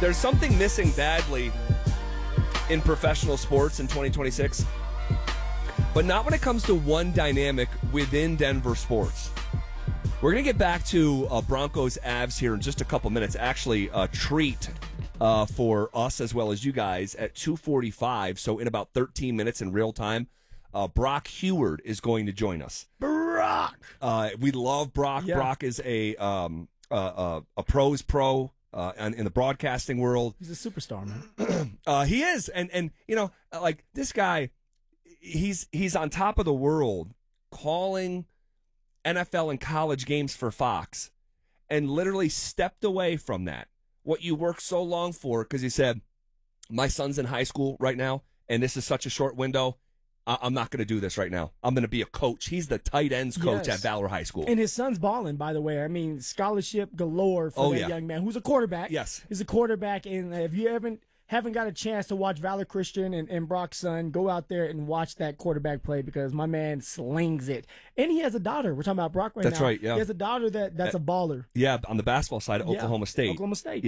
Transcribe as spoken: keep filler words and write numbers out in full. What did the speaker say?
There's something missing badly in professional sports in twenty twenty-six, but not when it comes to one dynamic within Denver sports. We're going to get back to uh, Broncos Avs here in just a couple minutes. Actually, a treat uh, for us as well as you guys at two forty-five. So in about thirteen minutes in real time, uh, Brock Heward is going to join us. Brock! Uh, we love Brock. Yeah. Brock is a um, uh, uh, a pros pro uh, in, in the broadcasting world. He's a superstar, man. uh, he is, and and you know, like this guy, he's he's on top of the world calling N F L and college games for Fox, and literally stepped away from that. What you worked so long for, because he said, "My son's in high school right now, and this is such a short window. I- I'm not going to do this right now. I'm going to be a coach." He's the tight ends coach Yes. at Valor High School. And his son's balling, by the way. I mean, scholarship galore for Oh, that yeah. young man who's a quarterback. Yes. He's a quarterback, and if you haven't haven't got a chance to watch Valor Christian and, and Brock's son, go out there and watch that quarterback play because my man slings it. And he has a daughter. We're talking about Brock right That's now. right, yeah. He has a daughter that that's a baller. Yeah, on the basketball side of Yeah, Oklahoma State. Oklahoma State.